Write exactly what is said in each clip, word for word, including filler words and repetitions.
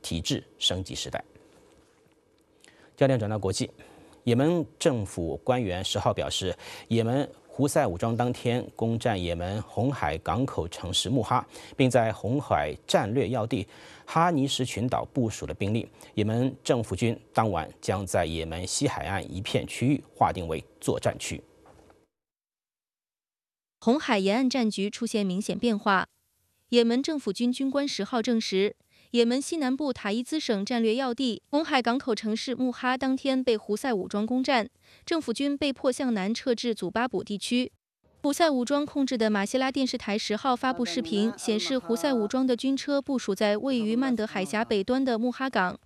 体制升级时代。焦点转到国际，也门政府官员十号表示，也门胡塞武装当天攻占也门红海港口城市穆哈，并在红海战略要地哈尼什群岛部署了兵力。也门政府军当晚将在也门西海岸一片区域划定为作战区。 红海沿岸战局出现明显变化。也门政府军军官十号证实，也门西南部塔伊兹省战略要地红海港口城市穆哈当天被胡塞武装攻占，政府军被迫向南撤至祖巴卜地区。胡塞武装控制的马希拉电视台十号发布视频，显示胡塞武装的军车部署在位于曼德海峡北端的穆哈港。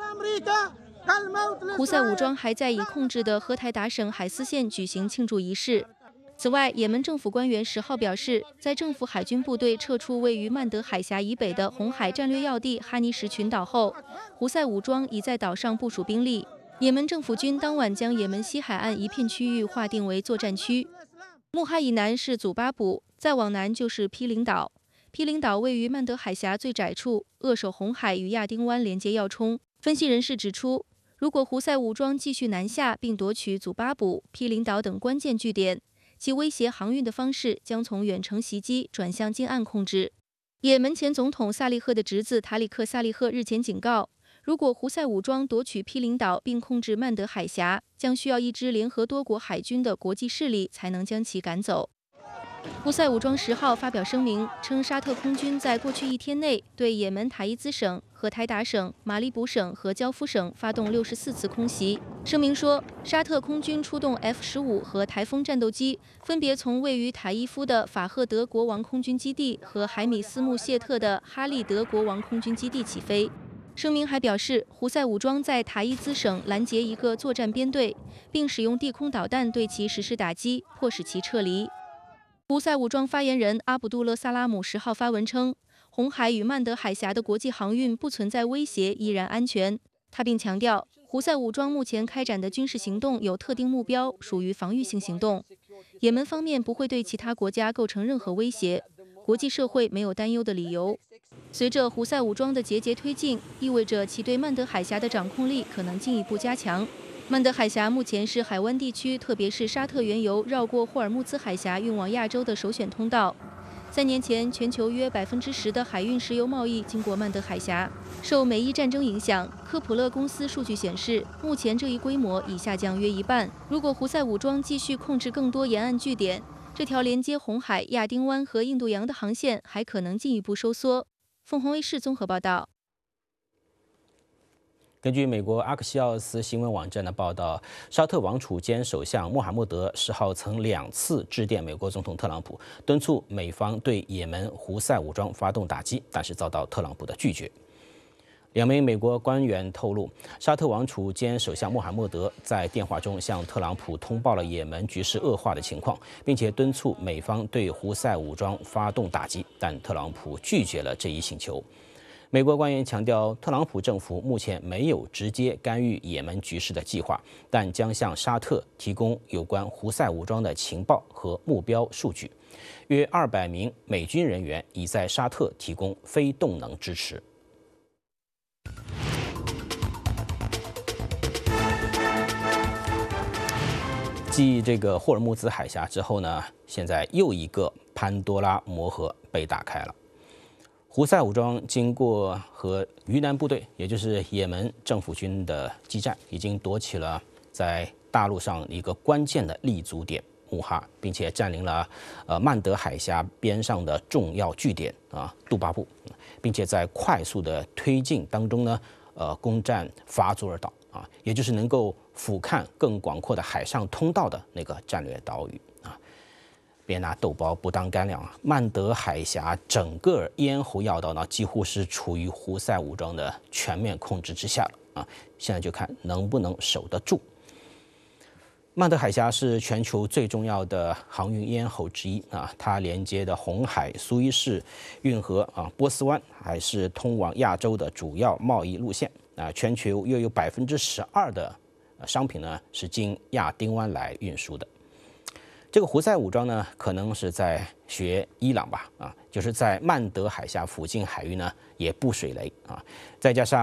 胡塞武装还在已控制的荷台达省海斯县举行庆祝仪式。此外，也门政府官员十号表示，在政府海军部队撤出位于曼德海峡以北的红海战略要地哈尼什群岛后，胡塞武装已在岛上部署兵力。也门政府军当晚将也门西海岸一片区域划定为作战区。穆哈以南是祖巴卜，再往南就是毗邻岛。毗邻岛位于曼德海峡最窄处，扼守红海与亚丁湾连接要冲。分析人士指出，如果胡塞武装继续南下并夺取祖巴卜、毗邻岛等关键据点，其威胁航运的方式将从远程袭击转向近岸控制。也门前总统萨利赫的侄子塔里克·萨利赫日前警告，如果胡塞武装夺取毗邻岛并控制曼德海峡，将需要一支联合多国海军的国际势力才能将其赶走。胡塞武装十号发表声明称，沙特空军在过去一天内对也门塔伊兹省、荷台达省、马里卜省和焦夫省发动六十四次空袭。声明说，沙特空军出动 F 十五 和台风战斗机，分别从位于塔伊夫的法赫德国王空军基地和海米斯穆谢特的哈利德国王空军基地起飞。声明还表示，胡塞武装在塔伊兹省拦截一个作战编队，并使用地空导弹对其实施打击，迫使其撤离。胡塞武装发言人阿卜杜勒萨拉姆十号发文称，红海与曼德海峡的国际航运不存在威胁，依然安全。他并强调，胡塞武装目前开展的军事行动有特定目标，属于防御性行动。也门方面不会对其他国家构成任何威胁，国际社会没有担忧的理由。随着胡塞武装的节节推进，意味着其对曼德海峡的掌控力可能进一步加强。曼德海峡目前是海湾地区，特别是沙特原油绕过霍尔木兹海峡运往亚洲的首选通道。三年前，全球约百分之十的海运石油贸易经过曼德海峡。受美伊战争影响，科普勒公司数据显示，目前这一规模已下降约一半。如果胡塞武装继续控制更多沿岸据点，这条连接红海、亚丁湾和印度洋的航线还可能进一步收缩。凤凰卫视综合报道。 根据美国阿克西奥斯新闻网站的报道，沙特王储兼首相穆罕默德十号曾两次致电美国总统特朗普，敦促美方对也门胡塞武装发动打击，但是遭到特朗普的拒绝。两名美国官员透露，沙特王储兼首相穆罕默德在电话中向特朗普通报了也门局势恶化的情况，并且敦促美方对胡塞武装发动打击，但特朗普拒绝了这一请求。美国官员强调，特朗普政府目前没有直接干预也门局势的计划，但将向沙特提供有关胡塞武装的情报和目标数据。约二百名美军人员已在沙特提供非动能支持。继这个霍尔木兹海峡之后呢，现在又一个潘多拉魔盒被打开了。胡塞武装经过和鱼腩部队，也就是也门政府军的激战，已经夺取了在大陆上一个关键的立足点穆哈，并且占领了呃曼德海峡边上的重要据点啊杜巴布，并且在快速的推进当中呢，呃攻占法祖尔岛啊，也就是能够俯瞰更广阔的海上通道的那个战略岛屿啊。别拿豆包不当干粮啊！曼德海峡整个咽喉要道呢，几乎是处于胡塞武装的全面控制之下了啊！现在就看能不能守得住。曼德海峡是全球最重要的航运咽喉之一啊，它连接的红海、苏伊士运河啊、波斯湾，还是通往亚洲的主要贸易路线啊。全球约有百分之十二的商品呢是经亚丁湾来运输的。这个胡塞武装呢，可能是在学伊朗吧，啊，就是在曼德海峡附近海域呢也布水雷啊，再加上